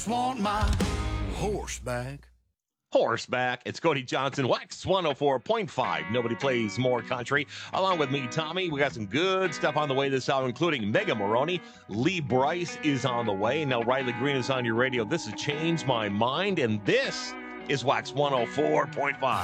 just want my horse back. Horseback. It's Cody Johnson, Wax 104.5. Nobody plays more country. Along with me, Tommy. We got some good stuff on the way this hour, including Mega Maroney. Lee Bryce is on the way. Now Riley Green is on your radio. This has changed my mind, and this is Wax 104.5.